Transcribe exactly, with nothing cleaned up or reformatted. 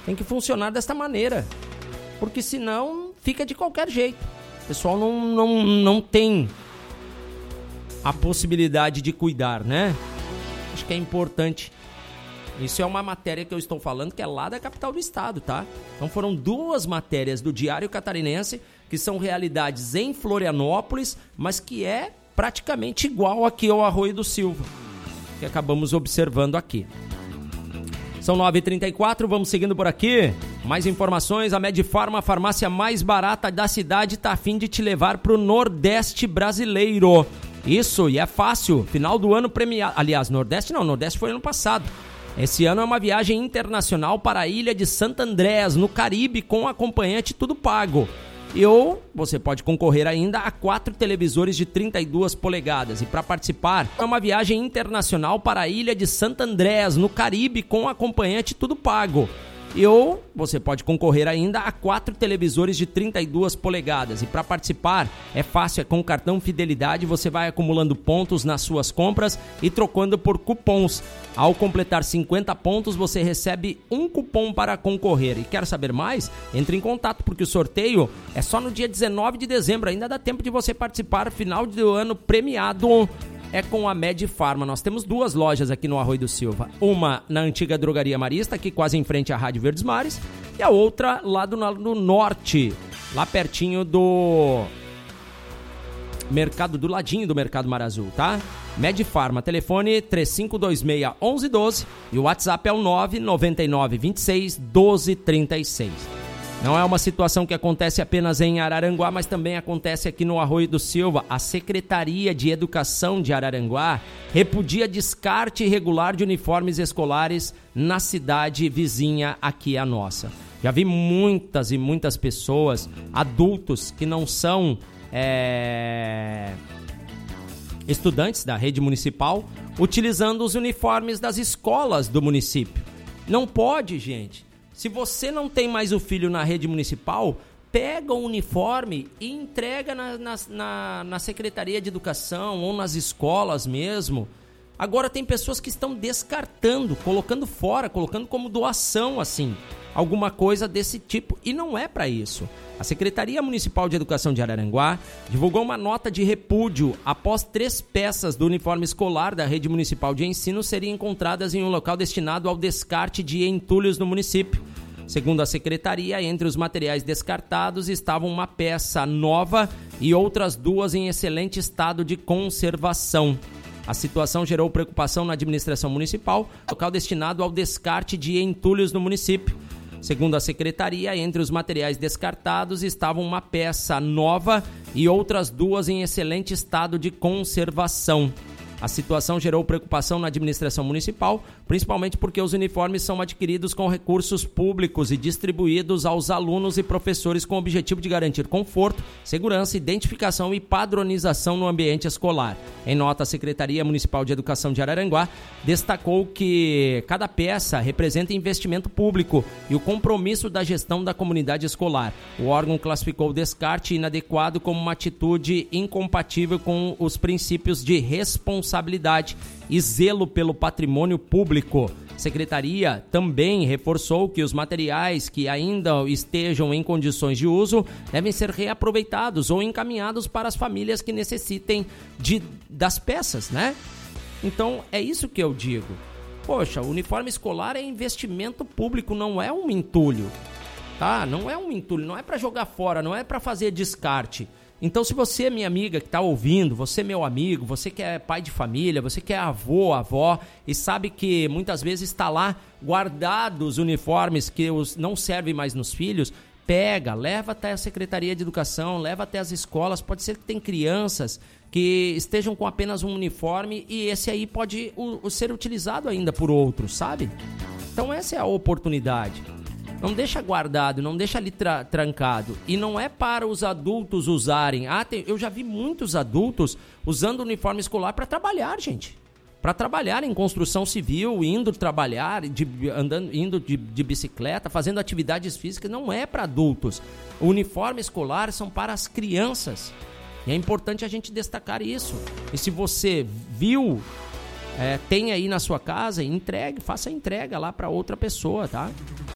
Tem que funcionar desta maneira, porque senão fica de qualquer jeito. O pessoal não, não, não tem a possibilidade de cuidar, né? Acho que é importante. Isso é uma matéria que eu estou falando que é lá da capital do estado, tá? Então foram duas matérias do Diário Catarinense que são realidades em Florianópolis, mas que é praticamente igual aqui ao Arroio do Silva, que acabamos observando aqui. São nove e trinta e quatro, vamos seguindo por aqui. Mais informações, a Medifarma, a farmácia mais barata da cidade, está a fim de te levar para o Nordeste brasileiro. Isso, e é fácil, final do ano premiado. Aliás, Nordeste não, Nordeste foi ano passado. Esse ano é uma viagem internacional para a ilha de Santo Andrés, no Caribe, com acompanhante tudo pago. E ou você pode concorrer ainda a quatro televisores de trinta e duas polegadas. E para participar, é uma viagem internacional para a ilha de Santo Andrés, no Caribe, com acompanhante tudo pago. E ou você pode concorrer ainda a quatro televisores de trinta e duas polegadas. E para participar, é fácil, é com o cartão Fidelidade, você vai acumulando pontos nas suas compras e trocando por cupons. Ao completar cinquenta pontos, você recebe um cupom para concorrer. E quer saber mais? Entre em contato, porque o sorteio é só no dia dezenove de dezembro. Ainda dá tempo de você participar. Final do ano premiado é com a Medifarma. Nós temos duas lojas aqui no Arroio do Silva. Uma na antiga Drogaria Marista, aqui quase em frente à Rádio Verdes Mares. E a outra lá do, do norte, lá pertinho do mercado, do ladinho do Mercado Mar Azul, tá? Medifarma, telefone três cinco dois seis, um um um dois e o WhatsApp é o nove nove nove, dois seis, um dois três seis. Não é uma situação que acontece apenas em Araranguá, mas também acontece aqui no Arroio do Silva. A Secretaria de Educação de Araranguá repudia descarte irregular de uniformes escolares na cidade vizinha aqui à nossa. Já vi muitas e muitas pessoas, adultos que não são é, estudantes da rede municipal, utilizando os uniformes das escolas do município. Não pode, gente. Se você não tem mais o filho na rede municipal, pega o uniforme e entrega na, na, na, na Secretaria de Educação ou nas escolas mesmo. Agora tem pessoas que estão descartando, colocando fora, colocando como doação, assim, alguma coisa desse tipo. E não é para isso. A Secretaria Municipal de Educação de Araranguá divulgou uma nota de repúdio após três peças do uniforme escolar da Rede Municipal de Ensino serem encontradas em um local destinado ao descarte de entulhos no município. Segundo a Secretaria, entre os materiais descartados estavam uma peça nova e outras duas em excelente estado de conservação. A situação gerou preocupação na administração municipal, local destinado ao descarte de entulhos no município. Segundo a Secretaria, entre os materiais descartados estavam uma peça nova e outras duas em excelente estado de conservação. A situação gerou preocupação na administração municipal, principalmente porque os uniformes são adquiridos com recursos públicos e distribuídos aos alunos e professores com o objetivo de garantir conforto, segurança, identificação e padronização no ambiente escolar. Em nota, a Secretaria Municipal de Educação de Araranguá destacou que cada peça representa investimento público e o compromisso da gestão da comunidade escolar. O órgão classificou o descarte inadequado como uma atitude incompatível com os princípios de responsabilidade responsabilidade e zelo pelo patrimônio público. A Secretaria também reforçou que os materiais que ainda estejam em condições de uso devem ser reaproveitados ou encaminhados para as famílias que necessitem de, das peças, né? Então, é isso que eu digo. Poxa, o uniforme escolar é investimento público, não é um entulho, tá? Não é um entulho, não é para jogar fora, não é para fazer descarte. Então, se você, minha amiga que está ouvindo, você, meu amigo, você que é pai de família, você que é avô, avó, e sabe que muitas vezes está lá guardados uniformes que os não servem mais nos filhos, pega, leva até a Secretaria de Educação, leva até as escolas. Pode ser que tem crianças que estejam com apenas um uniforme e esse aí pode o, o ser utilizado ainda por outros, sabe? Então, essa é a oportunidade. Não deixa guardado, não deixa ali tra- trancado. E não é para os adultos usarem. Ah, tem, eu já vi muitos adultos usando uniforme escolar para trabalhar, gente. Para trabalhar em construção civil, indo trabalhar, de, andando, indo de, de bicicleta, fazendo atividades físicas. Não é para adultos. O uniforme escolar são para as crianças. E é importante a gente destacar isso. E se você viu, é, tem aí na sua casa, entregue, faça a entrega lá para outra pessoa, tá?